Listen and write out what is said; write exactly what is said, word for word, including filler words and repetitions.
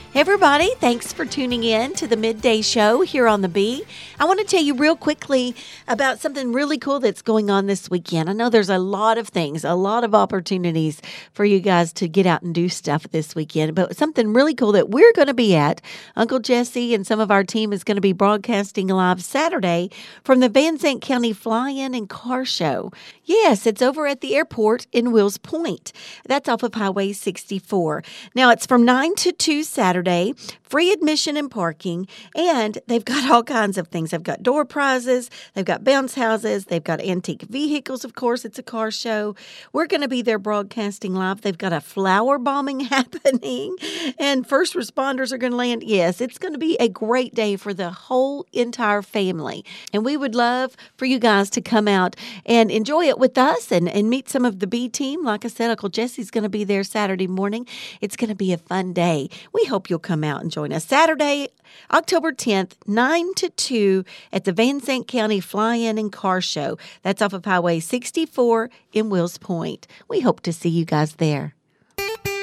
Hey everybody, thanks for tuning in to the Midday Show here on The Bee. I want to tell you real quickly about something really cool that's going on this weekend. I know there's a lot of things, a lot of opportunities for you guys to get out and do stuff this weekend, but something really cool that we're going to be at. Uncle Jesse and some of our team is going to be broadcasting live Saturday from the Van Zandt County Fly-In and Car Show. Yes, it's over at the airport in Wills Point. That's off of Highway sixty-four. Now, it's from nine to two Saturday, free admission and parking, and they've got all kinds of things. They've got door prizes, they've got bounce houses, they've got antique vehicles, of course. It's a car show. We're going to be there broadcasting live. They've got a flower bombing happening, and first responders are going to land. Yes, it's going to be a great day for the whole entire family, and we would love for you guys to come out and enjoy it with us and, and meet some of the B team. Like I said, Uncle Jesse's going to be there Saturday morning. It's going to be a fun day. We hope you'll come out and join us Saturday, October tenth, nine to two at the Van Zandt County Fly-In and Car Show. That's off of Highway sixty-four in Wills Point. We hope to see you guys there.